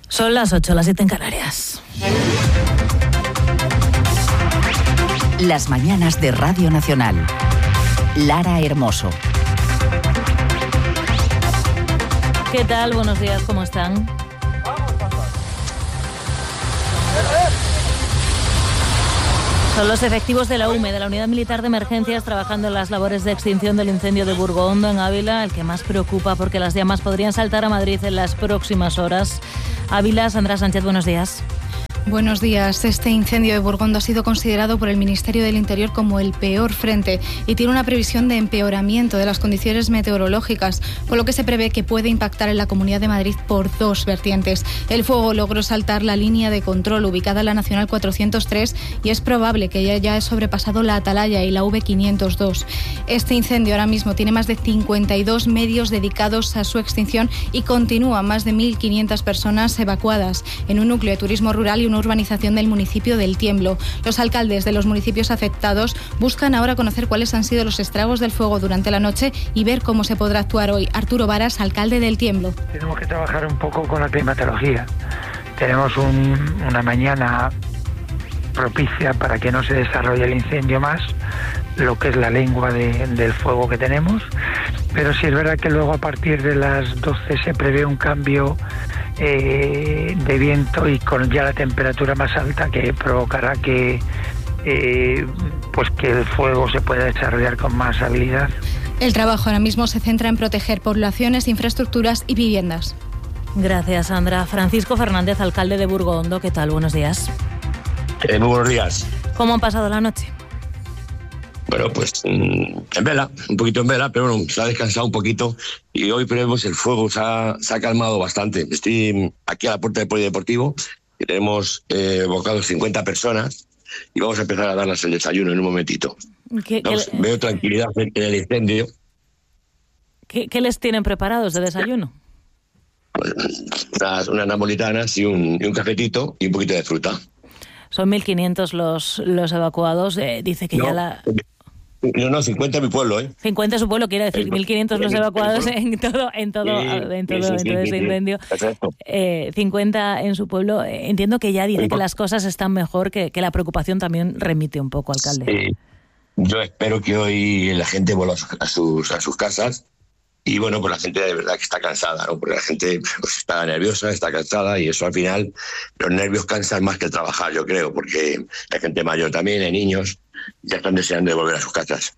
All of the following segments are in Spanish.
Son las 8, las 7 en Canarias. Las mañanas de Radio Nacional. Lara Hermoso. ¿Qué tal? Buenos días, ¿cómo están? Son los efectivos de la UME, de la Unidad Militar de Emergencias, trabajando en las labores de extinción del incendio de Burgondo, en Ávila, el que más preocupa porque las llamas podrían saltar a Madrid en las próximas horas. Ávila, Sandra Sánchez, buenos días. Buenos días. Este incendio de Burgondo ha sido considerado por el Ministerio del Interior como el peor frente y tiene una previsión de empeoramiento de las condiciones meteorológicas, con lo que se prevé que puede impactar en la Comunidad de Madrid por dos vertientes. El fuego logró saltar la línea de control ubicada en la Nacional 403 y es probable que haya sobrepasado la Atalaya y la V502. Este incendio ahora mismo tiene más de 52 medios dedicados a su extinción y continúa más de 1.500 personas evacuadas en un núcleo de turismo rural y una urbanización del municipio del Tiemblo. Los alcaldes de los municipios afectados buscan ahora conocer cuáles han sido los estragos del fuego durante la noche y ver cómo se podrá actuar hoy. Arturo Varas, alcalde del Tiemblo. Tenemos que trabajar un poco con la climatología. Tenemos una mañana propicia para que no se desarrolle el incendio más, lo que es la lengua del fuego que tenemos, pero sí es verdad que luego a partir de las 12 se prevé un cambio de viento y con ya la temperatura más alta que provocará que el fuego se pueda desarrollar con más habilidad. El trabajo ahora mismo se centra en proteger poblaciones, infraestructuras y viviendas. Gracias, Sandra. Francisco Fernández, alcalde de Burgondo, ¿qué tal? Buenos días. Muy buenos días. ¿Cómo han pasado la noche? Bueno, pues en vela, un poquito en vela, pero bueno, se ha descansado un poquito y hoy vemos el fuego se ha calmado bastante. Estoy aquí a la puerta del polideportivo y tenemos bocados 50 personas y vamos a empezar a darles el desayuno en un momentito. Veo tranquilidad en el incendio. ¿Qué les tienen preparados de desayuno? Pues, unas napolitanas y un cafetito y un poquito de fruta. Son 1.500 los evacuados. Dice que ya la... No, 50 en mi pueblo, 50 en su pueblo, quiere decir 1.500 los evacuados en todo ese incendio. Perfecto. 50 en su pueblo. Entiendo que ya dice que las cosas están mejor, que la preocupación también remite un poco, alcalde. Sí. Yo espero que hoy la gente vuelva a sus casas. Y bueno, pues la gente de verdad que está cansada, ¿no? Porque la gente pues, está nerviosa, está cansada y eso al final, los nervios cansan más que el trabajar, yo creo, porque hay gente mayor también, hay niños, ya están deseando de volver a sus casas.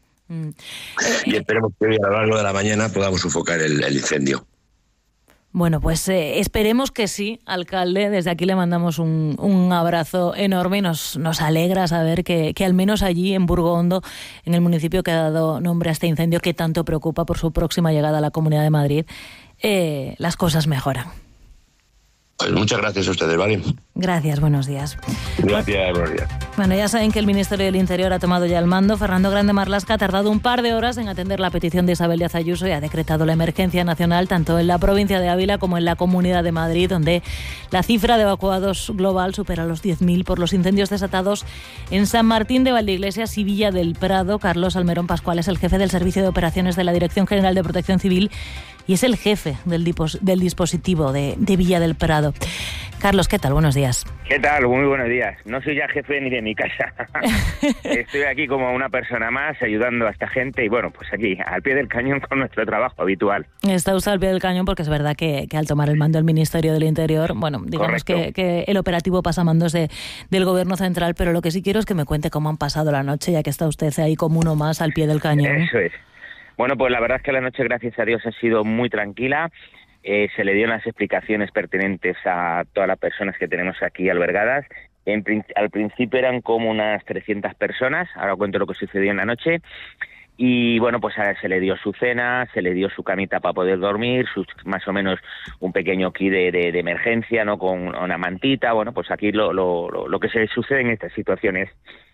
Y esperemos que hoy a lo largo de la mañana podamos sofocar el incendio. Bueno, pues esperemos que sí, alcalde. Desde aquí le mandamos un abrazo enorme y nos alegra saber que al menos allí en Burgondo, en el municipio que ha dado nombre a este incendio que tanto preocupa por su próxima llegada a la Comunidad de Madrid, las cosas mejoran. Pues muchas gracias a ustedes, ¿vale? Gracias, buenos días. Gracias, buenos días. Bueno, ya saben que el Ministerio del Interior ha tomado ya el mando. Fernando Grande Marlaska ha tardado un par de horas en atender la petición de Isabel Díaz Ayuso y ha decretado la emergencia nacional tanto en la provincia de Ávila como en la Comunidad de Madrid, donde la cifra de evacuados global supera los 10.000 por los incendios desatados en San Martín de Valdeiglesias y Villa del Prado. Carlos Almerón Pascual es el jefe del Servicio de Operaciones de la Dirección General de Protección Civil y es el jefe del dispositivo de Villa del Prado. Carlos, ¿qué tal? Buenos días. ¿Qué tal? Muy buenos días. No soy ya jefe ni de mi casa. Estoy aquí como una persona más ayudando a esta gente y bueno, pues aquí, al pie del cañón con nuestro trabajo habitual. Está usted al pie del cañón porque es verdad que al tomar el mando el Ministerio del Interior, bueno, digamos que el operativo pasa a mandos del Gobierno Central, pero lo que sí quiero es que me cuente cómo han pasado la noche, ya que está usted ahí como uno más al pie del cañón. Eso es. Bueno, pues la verdad es que la noche, gracias a Dios, ha sido muy tranquila. Se le dieron las explicaciones pertinentes a todas las personas que tenemos aquí albergadas. Al principio eran como unas 300 personas, ahora cuento lo que sucedió en la noche. Y bueno, pues se le dio su cena, se le dio su camita para poder dormir, más o menos un pequeño kit de emergencia, ¿no? Con una mantita. Bueno, pues aquí lo que se sucede en estas situaciones.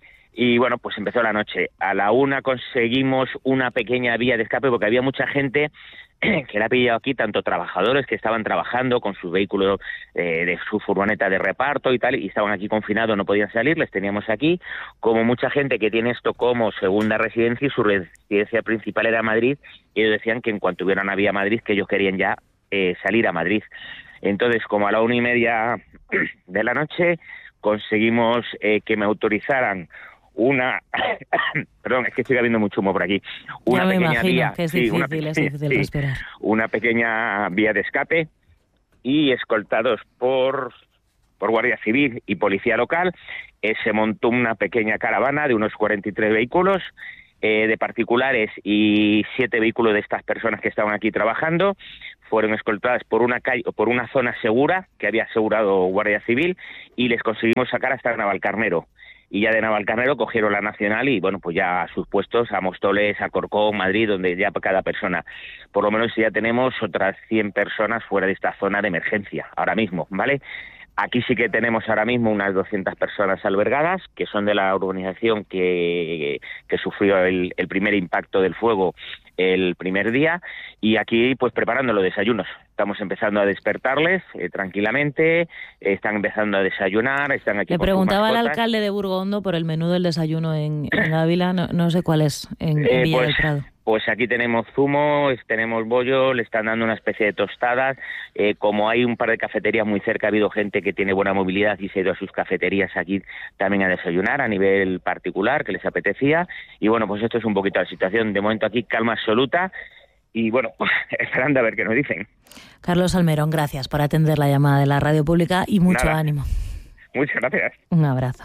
Y bueno, pues empezó la noche. A la 1 conseguimos una pequeña vía de escape porque había mucha gente que la ha pillado aquí, tanto trabajadores que estaban trabajando con sus vehículos de su furgoneta de reparto y tal, y estaban aquí confinados, no podían salir, les teníamos aquí, como mucha gente que tiene esto como segunda residencia y su residencia principal era Madrid, y ellos decían que en cuanto hubiera una vía a Madrid, que ellos querían ya salir a Madrid. Entonces, como a la 1:30 de la noche, conseguimos que me autorizaran una... Perdón, es que estoy habiendo mucho humo por aquí. Una ya me pequeña imagino vía, que es difícil respirar. Una pequeña vía de escape, y escoltados por Guardia Civil y Policía Local, se montó una pequeña caravana de unos 43 vehículos de particulares y 7 vehículos de estas personas que estaban aquí trabajando. Fueron escoltadas por una calle, por una zona segura que había asegurado Guardia Civil, y les conseguimos sacar hasta Navalcarnero. Y ya de Navalcarnero cogieron la Nacional y, bueno, pues ya a sus puestos, a Móstoles, a Corcón, Madrid, donde ya cada persona. Por lo menos ya tenemos otras 100 personas fuera de esta zona de emergencia, ahora mismo, ¿vale? Aquí sí que tenemos ahora mismo unas 200 personas albergadas, que son de la urbanización que sufrió el primer impacto del fuego el primer día, y aquí pues preparando los desayunos. Estamos empezando a despertarles tranquilamente, están empezando a desayunar, están aquí. Le preguntaba al alcalde de Burgondo por el menú del desayuno en Ávila, no sé cuál es, en Villa del Prado. Pues aquí tenemos zumo, tenemos bollo, le están dando una especie de tostadas. Como hay un par de cafeterías muy cerca, ha habido gente que tiene buena movilidad y se ha ido a sus cafeterías aquí también a desayunar a nivel particular, que les apetecía. Y bueno, pues esto es un poquito la situación. De momento aquí calma absoluta y bueno, esperando a ver qué nos dicen. Carlos Salmerón, gracias por atender la llamada de la radio pública y mucho ánimo. Muchas gracias. Un abrazo.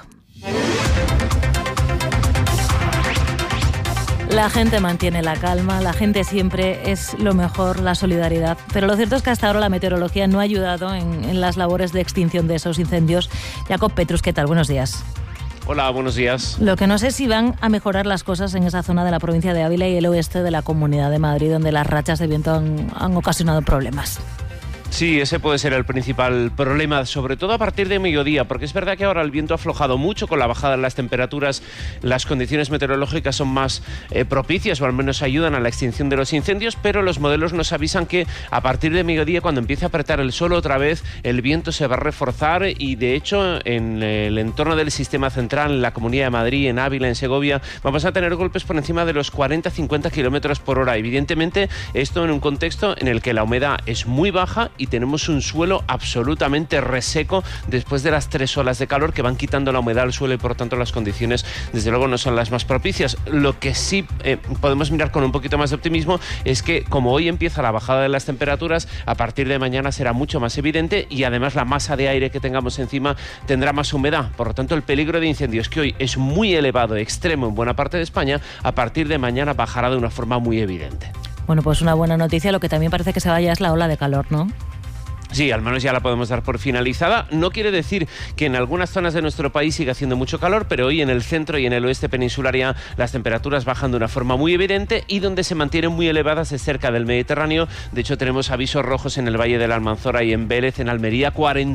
La gente mantiene la calma, la gente siempre es lo mejor, la solidaridad. Pero lo cierto es que hasta ahora la meteorología no ha ayudado en las labores de extinción de esos incendios. Jacob Petrus, ¿qué tal? Buenos días. Hola, buenos días. Lo que no sé si van a mejorar las cosas en esa zona de la provincia de Ávila y el oeste de la Comunidad de Madrid, donde las rachas de viento han ocasionado problemas. Sí, ese puede ser el principal problema, sobre todo a partir de mediodía, porque es verdad que ahora el viento ha aflojado mucho con la bajada de las temperaturas, las condiciones meteorológicas son más propicias o al menos ayudan a la extinción de los incendios, pero los modelos nos avisan que a partir de mediodía, cuando empiece a apretar el sol otra vez, el viento se va a reforzar y de hecho en el entorno del sistema central, en la Comunidad de Madrid, en Ávila, en Segovia, vamos a tener golpes por encima de los 40-50 kilómetros por hora. Evidentemente, esto en un contexto en el que la humedad es muy baja y tenemos un suelo absolutamente reseco después de las 3 olas de calor que van quitando la humedad al suelo y por tanto las condiciones desde luego no son las más propicias. Lo que sí podemos mirar con un poquito más de optimismo es que como hoy empieza la bajada de las temperaturas, a partir de mañana será mucho más evidente y además la masa de aire que tengamos encima tendrá más humedad. Por lo tanto, el peligro de incendios, que hoy es muy elevado, extremo en buena parte de España, a partir de mañana bajará de una forma muy evidente. Bueno, pues una buena noticia. Lo que también parece que se vaya es la ola de calor, ¿no? Sí, al menos ya la podemos dar por finalizada. No quiere decir que en algunas zonas de nuestro país siga haciendo mucho calor, pero hoy en el centro y en el oeste peninsular ya las temperaturas bajan de una forma muy evidente y donde se mantienen muy elevadas es cerca del Mediterráneo. De hecho, tenemos avisos rojos en el Valle de la Almanzora y en Vélez, en Almería.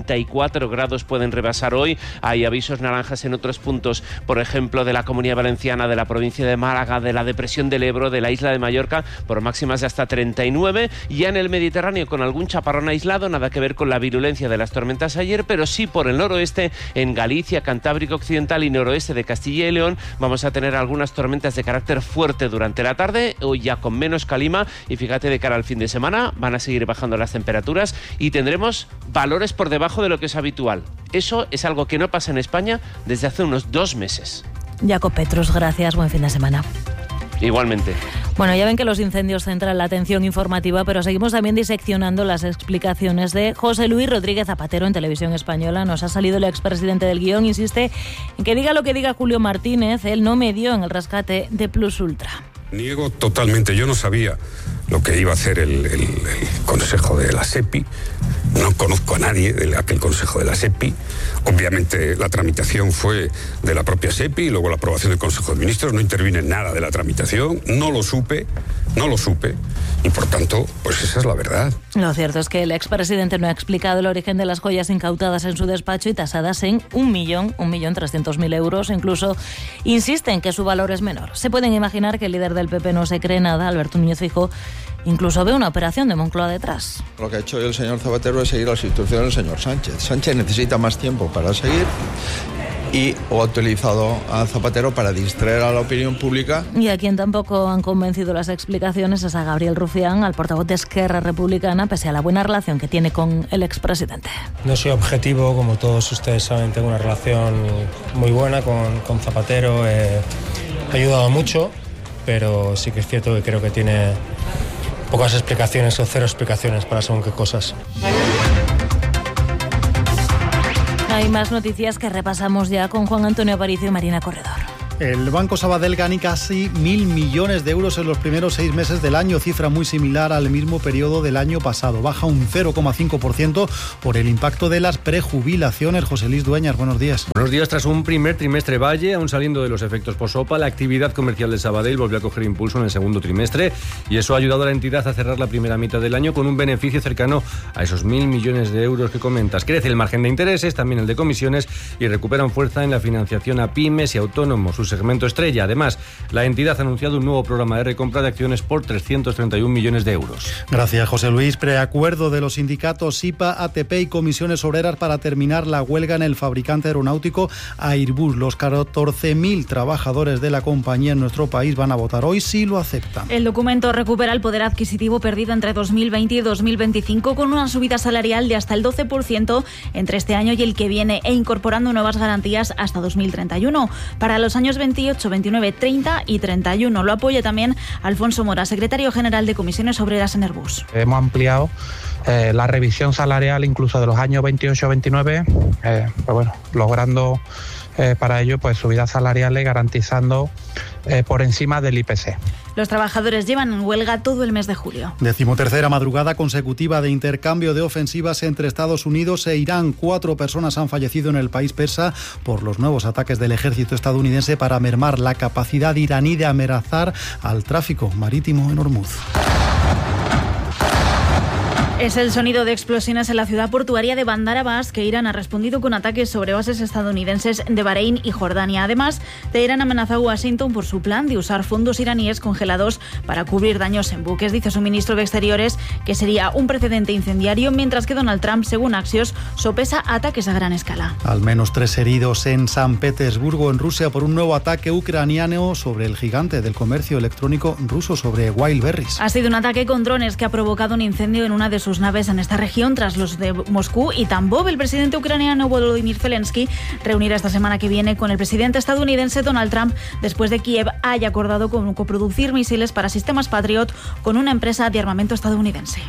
44 grados pueden rebasar hoy. Hay avisos naranjas en otros puntos, por ejemplo, de la Comunidad Valenciana, de la provincia de Málaga, de la Depresión del Ebro, de la isla de Mallorca, por máximas de hasta 39. Ya en el Mediterráneo con algún chaparrón aislado, nada que ver con la virulencia de las tormentas ayer, pero sí por el noroeste, en Galicia, Cantábrico Occidental y noroeste de Castilla y León, vamos a tener algunas tormentas de carácter fuerte durante la tarde, hoy ya con menos calima, y fíjate, de cara al fin de semana van a seguir bajando las temperaturas y tendremos valores por debajo de lo que es habitual. Eso es algo que no pasa en España desde hace unos 2 meses. Jacob Petrus, gracias, buen fin de semana. Igualmente. Bueno, ya ven que los incendios centran la atención informativa, pero seguimos también diseccionando las explicaciones de José Luis Rodríguez Zapatero en Televisión Española. Nos ha salido el expresidente del Guión, insiste en que diga lo que diga Julio Martínez, él no medió en el rescate de Plus Ultra. Niego totalmente, yo no sabía lo que iba a hacer el Consejo de la SEPI, no conozco a nadie de aquel Consejo de la SEPI, obviamente la tramitación fue de la propia SEPI y luego la aprobación del Consejo de Ministros, no intervine en nada de la tramitación, no lo supe y por tanto, pues esa es la verdad. Lo cierto es que el expresidente no ha explicado el origen de las joyas incautadas en su despacho y tasadas en 1.300.000 euros, incluso insiste en que su valor es menor. Se pueden imaginar que el líder del PP no se cree nada, Alberto Núñez Feijóo incluso ve una operación de Moncloa detrás. Lo que ha hecho el señor Zapatero es seguir las instrucciones del señor Sánchez. Sánchez necesita más tiempo para seguir o ha utilizado a Zapatero para distraer a la opinión pública. Y a quien tampoco han convencido las explicaciones es a Gabriel Rufián, al portavoz de Esquerra Republicana, pese a la buena relación que tiene con el expresidente. No soy objetivo, como todos ustedes saben, tengo una relación muy buena con Zapatero, ha ayudado mucho, pero sí que es cierto que creo que tiene pocas explicaciones o cero explicaciones para según qué cosas. Hay más noticias que repasamos ya con Juan Antonio Aparicio y Marina Corredor. El Banco Sabadell gana casi 1.000 millones de euros en los primeros 6 meses del año, cifra muy similar al mismo periodo del año pasado. Baja un 0,5% por el impacto de las prejubilaciones. José Luis Dueñas, buenos días. Buenos días. Tras un primer trimestre valle, aún saliendo de los efectos post-OPA, la actividad comercial de Sabadell volvió a coger impulso en el segundo trimestre y eso ha ayudado a la entidad a cerrar la primera mitad del año con un beneficio cercano a esos 1.000 millones de euros que comentas. Crece el margen de intereses, también el de comisiones, y recuperan fuerza en la financiación a pymes y autónomos, su segmento estrella. Además, la entidad ha anunciado un nuevo programa de recompra de acciones por 331 millones de euros. Gracias, José Luis. Preacuerdo de los sindicatos SIPA, ATP y comisiones obreras para terminar la huelga en el fabricante aeronáutico Airbus. Los 14.000 trabajadores de la compañía en nuestro país van a votar hoy si lo aceptan. El documento recupera el poder adquisitivo perdido entre 2020 y 2025 con una subida salarial de hasta el 12% entre este año y el que viene e incorporando nuevas garantías hasta 2031. Para los años 28, 29, 30 y 31. Lo apoya también Alfonso Mora, secretario general de Comisiones Obreras en Airbus. Hemos ampliado la revisión salarial incluso de los años 28-29, logrando para ello subidas salariales garantizando por encima del IPC. Los trabajadores llevan en huelga todo el mes de julio. 13ª madrugada consecutiva de intercambio de ofensivas entre Estados Unidos e Irán. 4 personas han fallecido en el país persa por los nuevos ataques del ejército estadounidense para mermar la capacidad iraní de amenazar al tráfico marítimo en Hormuz. Es el sonido de explosiones en la ciudad portuaria de Bandar Abbas, que Irán ha respondido con ataques sobre bases estadounidenses de Bahrein y Jordania. Además, Teherán amenaza a Washington por su plan de usar fondos iraníes congelados para cubrir daños en buques. Dice su ministro de Exteriores que sería un precedente incendiario, mientras que Donald Trump, según Axios, sopesa ataques a gran escala. Al menos 3 heridos en San Petersburgo, en Rusia, por un nuevo ataque ucraniano sobre el gigante del comercio electrónico ruso, sobre Wildberries. Ha sido un ataque con drones que ha provocado un incendio en una de sus naves en esta región tras los de Moscú y Tambov. El presidente ucraniano Volodymyr Zelensky reunirá esta semana que viene con el presidente estadounidense Donald Trump después de Kiev haya acordado con coproducir misiles para sistemas Patriot con una empresa de armamento estadounidense.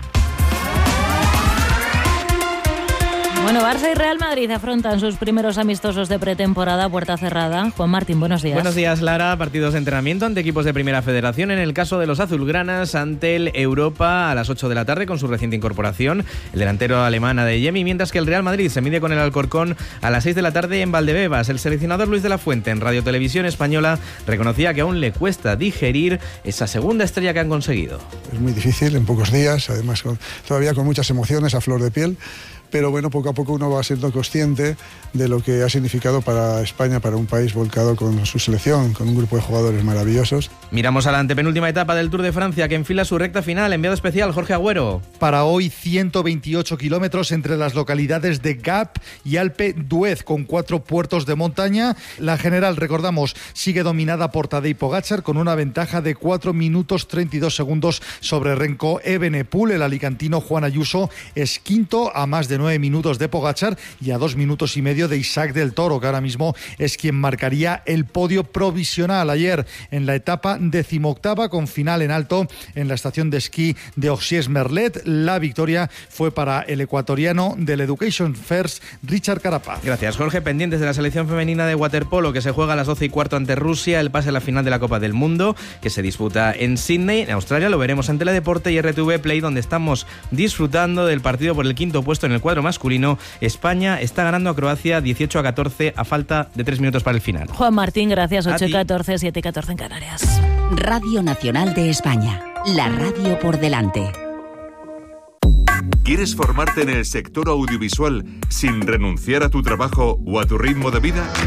Bueno, Barça y Real Madrid afrontan sus primeros amistosos de pretemporada a puerta cerrada. Juan Martín, buenos días. Buenos días, Lara. Partidos de entrenamiento ante equipos de Primera Federación. En el caso de los azulgranas, ante el Europa a las 8 de la tarde con su reciente incorporación, el delantero alemán Adeyemi, mientras que el Real Madrid se mide con el Alcorcón a las 6 de la tarde en Valdebebas. El seleccionador Luis de la Fuente en Radio Televisión Española reconocía que aún le cuesta digerir esa segunda estrella que han conseguido. Es muy difícil en pocos días, además todavía con muchas emociones a flor de piel. Pero bueno, poco a poco uno va siendo consciente de lo que ha significado para España, para un país volcado con su selección, con un grupo de jugadores maravillosos. Miramos a la antepenúltima etapa del Tour de Francia, que enfila su recta final. Enviado especial, Jorge Agüero. Para hoy, 128 kilómetros entre las localidades de Gap y Alpe d'Huez, con 4 puertos de montaña. La general, recordamos, sigue dominada por Tadej Pogačar, con una ventaja de 4 minutos 32 segundos sobre Renko Evenepoel. El alicantino Juan Ayuso es quinto a más de 9 minutos de Pogačar y a 2 minutos y medio de Isaac del Toro, que ahora mismo es quien marcaría el podio provisional. Ayer en la etapa 18ª, con final en alto en la estación de esquí de Orsières-Merlet, la victoria fue para el ecuatoriano del Education First, Richard Carapaz. Gracias, Jorge. Pendientes de la selección femenina de waterpolo, que se juega a las 12:15 ante Rusia, el pase a la final de la Copa del Mundo, que se disputa en Sydney, en Australia. Lo veremos en Teledeporte y RTV Play, donde estamos disfrutando del partido por el 5º puesto en el cuadro masculino. España está ganando a Croacia 18-14 a falta de 3 minutos para el final. Juan Martín, gracias. 8-14, 7-14 en Canarias. Radio Nacional de España, la radio por delante. ¿Quieres formarte en el sector audiovisual sin renunciar a tu trabajo o a tu ritmo de vida?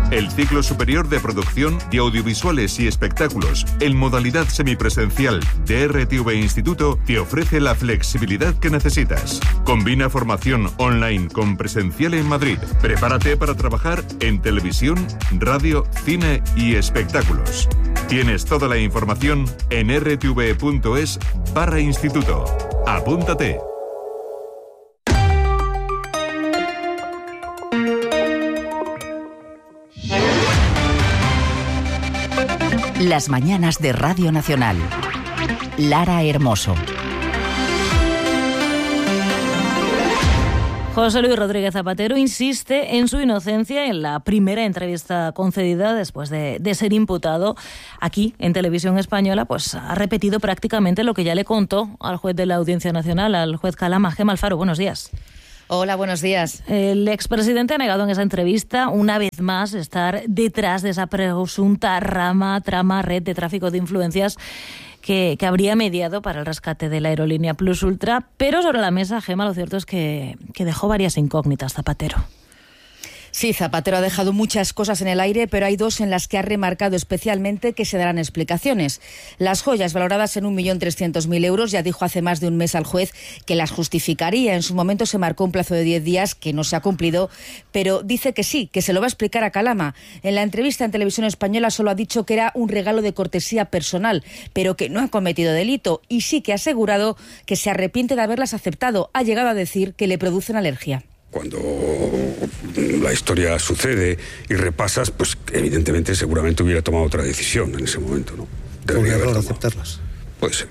el ciclo superior de producción de audiovisuales y espectáculos en modalidad semipresencial de RTV Instituto te ofrece la flexibilidad que necesitas. Combina formación online con presencial en Madrid. Prepárate para trabajar en televisión, radio, cine y espectáculos. Tienes toda la información en rtv.es/instituto. Apúntate. Las mañanas de Radio Nacional. Lara Hermoso. José Luis Rodríguez Zapatero insiste en su inocencia en la primera entrevista concedida después de ser imputado. Aquí, en Televisión Española, pues ha repetido prácticamente lo que ya le contó al juez de la Audiencia Nacional, al juez Calama. Gemma Alfaro, buenos días. Hola, buenos días. El expresidente ha negado en esa entrevista, una vez más, estar detrás de esa presunta trama, red de tráfico de influencias que habría mediado para el rescate de la aerolínea Plus Ultra. Pero sobre la mesa, Gemma, lo cierto es que dejó varias incógnitas Zapatero. Sí, Zapatero ha dejado muchas cosas en el aire, pero hay dos en las que ha remarcado especialmente que se darán explicaciones. Las joyas valoradas en 1.300.000 euros, ya dijo hace más de un mes al juez que las justificaría. En su momento se marcó un plazo de 10 días que no se ha cumplido, pero dice que sí, que se lo va a explicar a Calama. En la entrevista en Televisión Española solo ha dicho que era un regalo de cortesía personal, pero que no ha cometido delito, y sí que ha asegurado que se arrepiente de haberlas aceptado. Ha llegado a decir que le producen alergia. Cuando la historia sucede y repasas, pues evidentemente seguramente hubiera tomado otra decisión en ese momento, ¿no? Debería haber aceptarlas. Puede ser.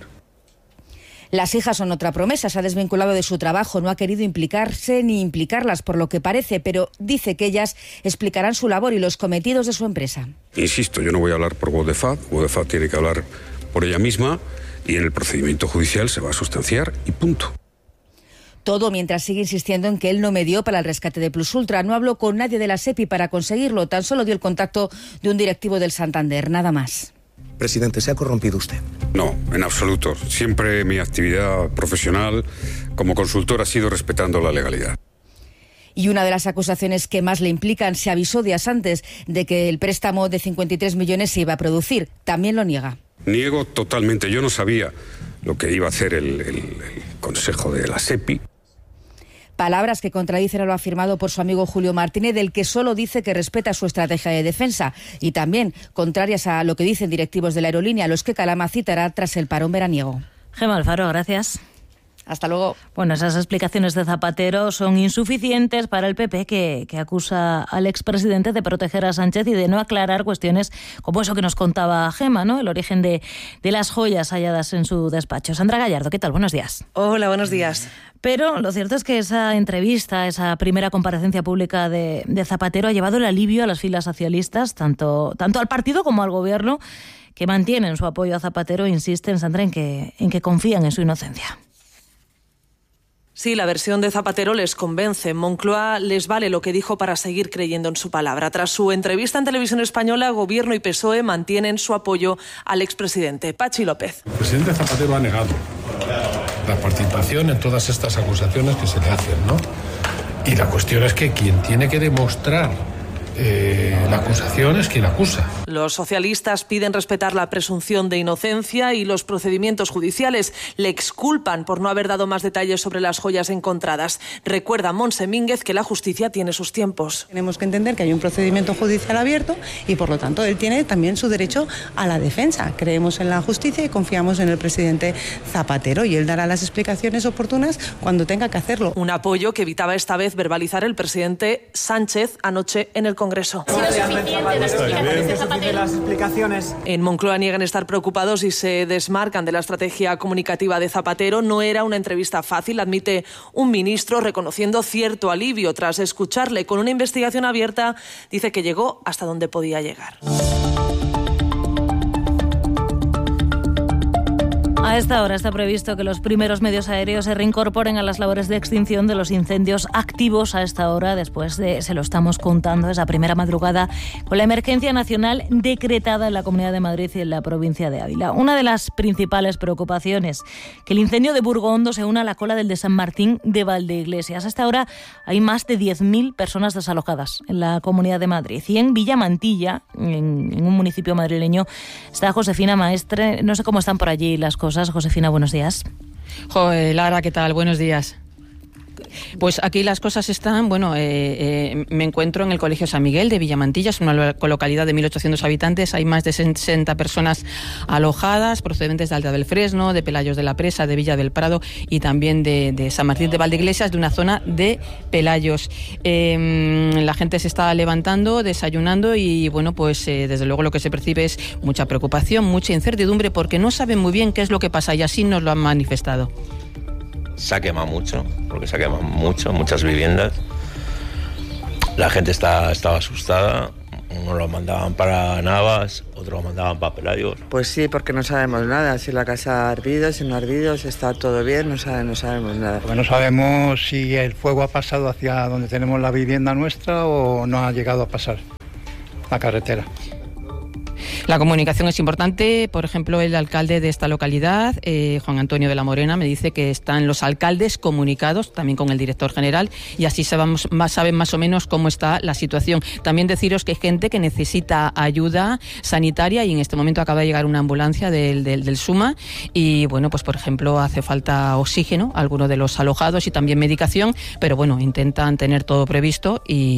Las hijas son otra promesa. Se ha desvinculado de su trabajo, no ha querido implicarse ni implicarlas por lo que parece, pero dice que ellas explicarán su labor y los cometidos de su empresa. Insisto, yo no voy a hablar por Vodefat. Vodefat tiene que hablar por ella misma y en el procedimiento judicial se va a sustanciar y punto. Todo mientras sigue insistiendo en que él no medió para el rescate de Plus Ultra. No habló con nadie de la SEPI para conseguirlo. Tan solo dio el contacto de un directivo del Santander. Nada más. Presidente, ¿se ha corrompido usted? No, en absoluto. Siempre mi actividad profesional como consultor ha sido respetando la legalidad. Y una de las acusaciones que más le implican, se avisó días antes de que el préstamo de 53 millones se iba a producir. También lo niega. Niego totalmente. Yo no sabía lo que iba a hacer el Consejo de la SEPI. Palabras que contradicen a lo afirmado por su amigo Julio Martínez, del que solo dice que respeta su estrategia de defensa, y también contrarias a lo que dicen directivos de la aerolínea, a los que Calama citará tras el parón veraniego. Gemma Alfaro, gracias. Hasta luego. Bueno, esas explicaciones de Zapatero son insuficientes para el PP, que acusa al expresidente de proteger a Sánchez y de no aclarar cuestiones como eso que nos contaba Gemma, ¿no? El origen de las joyas halladas en su despacho. Sandra Gallardo, ¿qué tal? Buenos días. Hola, buenos días. Pero lo cierto es que esa entrevista, esa primera comparecencia pública de Zapatero ha llevado el alivio a las filas socialistas, tanto al partido como al gobierno, que mantienen su apoyo a Zapatero e insisten, Sandra, en que confían en su inocencia. Sí, la versión de Zapatero les convence. En Moncloa les vale lo que dijo para seguir creyendo en su palabra. Tras su entrevista en Televisión Española, Gobierno y PSOE mantienen su apoyo al expresidente. Pachi López. El presidente Zapatero ha negado la participación en todas estas acusaciones que se le hacen, ¿no? Y la cuestión es que quien tiene que demostrar la acusación es quien acusa. Los socialistas piden respetar la presunción de inocencia y los procedimientos judiciales. Le exculpan por no haber dado más detalles sobre las joyas encontradas. Recuerda Montse Mínguez que la justicia tiene sus tiempos. Tenemos que entender que hay un procedimiento judicial abierto y por lo tanto él tiene también su derecho a la defensa. Creemos en la justicia y confiamos en el presidente Zapatero y él dará las explicaciones oportunas cuando tenga que hacerlo. Un apoyo que evitaba esta vez verbalizar el presidente Sánchez anoche en el Congreso. Las explicaciones. En Moncloa niegan estar preocupados y se desmarcan de la estrategia comunicativa de Zapatero. No era una entrevista fácil, admite un ministro, reconociendo cierto alivio tras escucharle. Con una investigación abierta, dice que llegó hasta donde podía llegar. A esta hora está previsto que los primeros medios aéreos se reincorporen a las labores de extinción de los incendios activos a esta hora, después de, se lo estamos contando, esa primera madrugada con la emergencia nacional decretada en la Comunidad de Madrid y en la provincia de Ávila. Una de las principales preocupaciones, que el incendio de Burgondo se una a la cola del de San Martín de Valdeiglesias. Hasta ahora hay más de 10.000 personas desalojadas en la Comunidad de Madrid. Y en Villamantilla, en un municipio madrileño, está Josefina Maestre. No sé cómo están por allí las cosas. Josefina, buenos días. Lara, ¿qué tal? Buenos días. Pues aquí las cosas están, me encuentro en el Colegio San Miguel de Villamantilla, es una localidad de 1.800 habitantes, hay más de 60 personas alojadas, procedentes de Alta del Fresno, de Pelayos de la Presa, de Villa del Prado y también de San Martín de Valdeiglesias, de una zona de Pelayos. La gente se está levantando, desayunando y desde luego lo que se percibe es mucha preocupación, mucha incertidumbre porque no saben muy bien qué es lo que pasa y así nos lo han manifestado. Se ha quemado mucho, porque se ha quemado muchas viviendas. La gente estaba asustada. Unos lo mandaban para Navas, otros lo mandaban para Pelayos. Pues sí, porque no sabemos nada. Si la casa ha ardido, si no ha ardido, si está todo bien, no sabemos nada. Porque no sabemos si el fuego ha pasado hacia donde tenemos la vivienda nuestra o no ha llegado a pasar la carretera. La comunicación es importante. Por ejemplo, el alcalde de esta localidad, Juan Antonio de la Morena, me dice que están los alcaldes comunicados también con el director general y así saben más o menos cómo está la situación. También deciros que hay gente que necesita ayuda sanitaria y en este momento acaba de llegar una ambulancia del SUMA y por ejemplo hace falta oxígeno a algunos de los alojados y también medicación, pero intentan tener todo previsto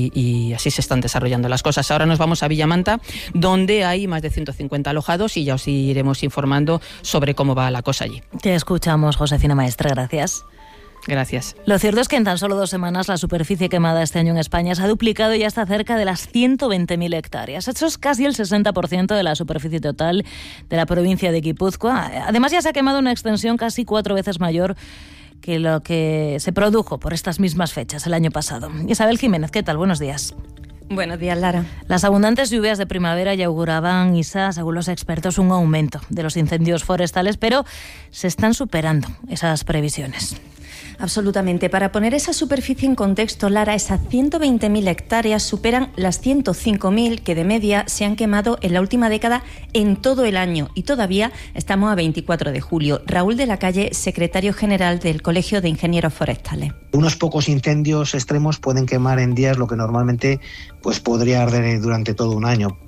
y así se están desarrollando las cosas. Ahora nos vamos a Villamanta, donde hay más de 150 alojados y ya os iremos informando sobre cómo va la cosa allí. Te escuchamos, Josefina Maestre, gracias. Gracias. Lo cierto es que en tan solo 2 semanas la superficie quemada este año en España se ha duplicado y ya está cerca de las 120.000 hectáreas. Esto es casi el 60% de la superficie total de la provincia de Guipúzcoa. Además ya se ha quemado una extensión casi 4 veces mayor que lo que se produjo por estas mismas fechas el año pasado. Isabel Jiménez, ¿qué tal? Buenos días. Buenos días, Lara. Las abundantes lluvias de primavera ya auguraban, Isa, según los expertos, un aumento de los incendios forestales, pero se están superando esas previsiones. Absolutamente. Para poner esa superficie en contexto, Lara, esas 120.000 hectáreas superan las 105.000 que de media se han quemado en la última década en todo el año. Y todavía estamos a 24 de julio. Raúl de la Calle, secretario general del Colegio de Ingenieros Forestales. Unos pocos incendios extremos pueden quemar en días lo que normalmente podría arder durante todo un año.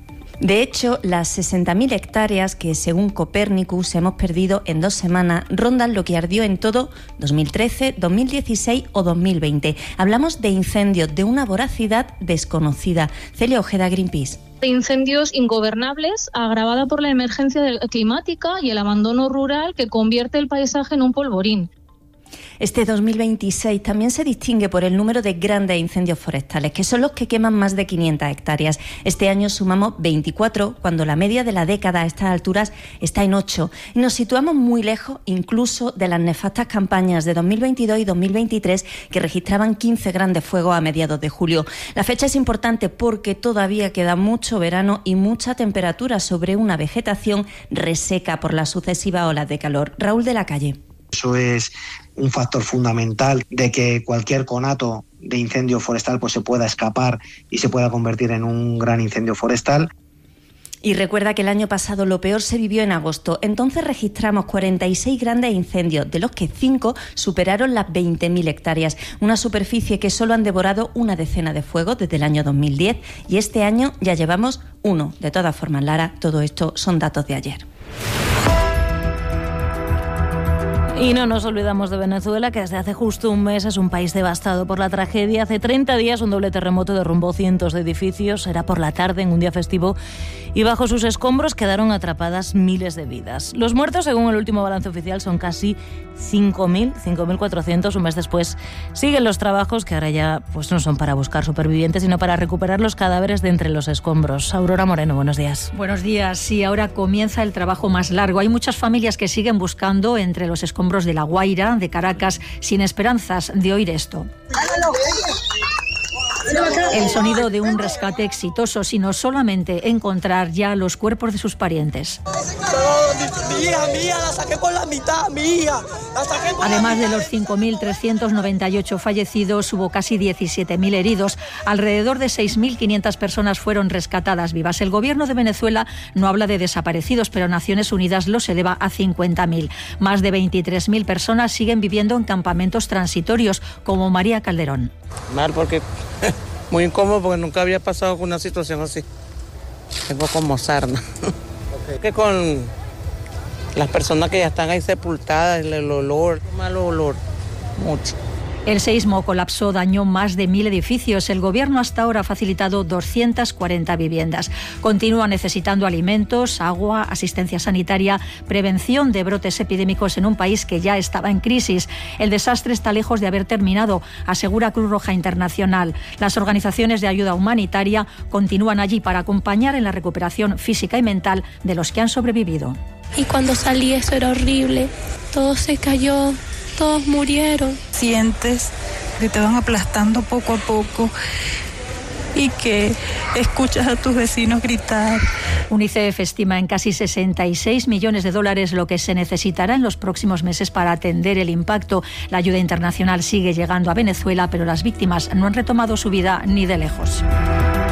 De hecho, las 60.000 hectáreas que, según Copernicus, hemos perdido en 2 semanas rondan lo que ardió en todo 2013, 2016 o 2020. Hablamos de incendios de una voracidad desconocida. Celia Ojeda, Greenpeace. De incendios ingobernables agravada por la emergencia climática y el abandono rural que convierte el paisaje en un polvorín. Este 2026 también se distingue por el número de grandes incendios forestales, que son los que queman más de 500 hectáreas. Este año sumamos 24, cuando la media de la década a estas alturas está en 8. Y nos situamos muy lejos incluso de las nefastas campañas de 2022 y 2023, que registraban 15 grandes fuegos a mediados de julio. La fecha es importante porque todavía queda mucho verano y mucha temperatura sobre una vegetación reseca por las sucesivas olas de calor. Raúl de la Calle. Eso es un factor fundamental de que cualquier conato de incendio forestal se pueda escapar y se pueda convertir en un gran incendio forestal. Y recuerda que el año pasado lo peor se vivió en agosto. Entonces registramos 46 grandes incendios, de los que 5 superaron las 20.000 hectáreas. Una superficie que solo han devorado una decena de fuegos desde el año 2010 y este año ya llevamos 1. De todas formas, Lara, todo esto son datos de ayer. Y no nos olvidamos de Venezuela, que desde hace justo un mes es un país devastado por la tragedia. Hace 30 días un doble terremoto derrumbó cientos de edificios. Era por la tarde, en un día festivo, y bajo sus escombros quedaron atrapadas miles de vidas. Los muertos, según el último balance oficial, son casi 5.400. Un mes después siguen los trabajos, que ahora ya no son para buscar supervivientes, sino para recuperar los cadáveres de entre los escombros. Aurora Moreno, buenos días. Buenos días. Sí, ahora comienza el trabajo más largo. Hay muchas familias que siguen buscando entre los escombros de La Guaira, de Caracas, sin esperanzas de oír esto. El sonido de un rescate exitoso, sino solamente encontrar ya los cuerpos de sus parientes. mi hija, la saqué por la mitad, mi hija. Además de los 5.398 fallecidos, hubo casi 17.000 heridos. Alrededor de 6.500 personas fueron rescatadas vivas. El gobierno de Venezuela no habla de desaparecidos, pero Naciones Unidas los eleva a 50.000. Más de 23.000 personas siguen viviendo en campamentos transitorios, como María Calderón. Mal, porque muy incómodo, porque nunca había pasado con una situación así. Tengo como sarna. Que con las personas que ya están ahí sepultadas, el olor, mal olor, mucho. El seísmo colapsó, dañó más de 1.000 edificios. El gobierno hasta ahora ha facilitado 240 viviendas. Continúa necesitando alimentos, agua, asistencia sanitaria, prevención de brotes epidémicos en un país que ya estaba en crisis. El desastre está lejos de haber terminado, asegura Cruz Roja Internacional. Las organizaciones de ayuda humanitaria continúan allí para acompañar en la recuperación física y mental de los que han sobrevivido. Y cuando salí eso era horrible. Todo se cayó. Todos murieron. Sientes que te van aplastando poco a poco y que escuchas a tus vecinos gritar. UNICEF estima en casi $66 millones lo que se necesitará en los próximos meses para atender el impacto. La ayuda internacional sigue llegando a Venezuela, pero las víctimas no han retomado su vida ni de lejos.